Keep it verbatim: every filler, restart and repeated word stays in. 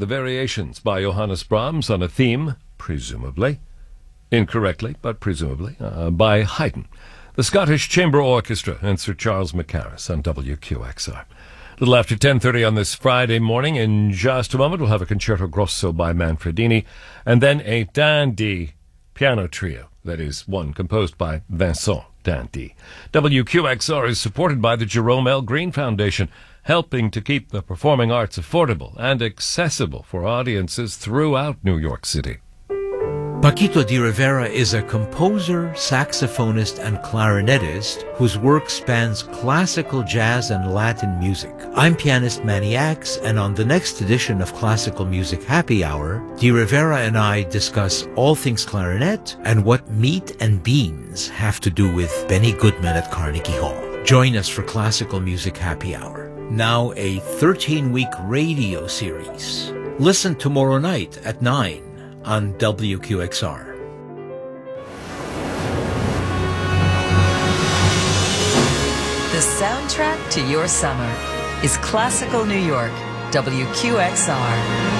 the Variations by Johannes Brahms on a theme, presumably, incorrectly, but presumably, uh, by Haydn, the Scottish Chamber Orchestra, and Sir Charles Mackerras on W Q X R. A little after ten thirty on this Friday morning. In just a moment, we'll have a Concerto Grosso by Manfredini, and then a dandy piano trio, that is, one composed by Vincent Dandy. W Q X R is supported by the Jerome L. Green Foundation, helping to keep the performing arts affordable and accessible for audiences throughout New York City. Paquito de Rivera is a composer, saxophonist, and clarinetist whose work spans classical jazz and Latin music. I'm pianist Manny Axe, and on the next edition of Classical Music Happy Hour, de Rivera and I discuss all things clarinet and what meat and beans have to do with Benny Goodman at Carnegie Hall. Join us for Classical Music Happy Hour. Now a thirteen-week radio series. Listen tomorrow night at nine on W Q X R. The soundtrack to your summer is Classical New York, W Q X R.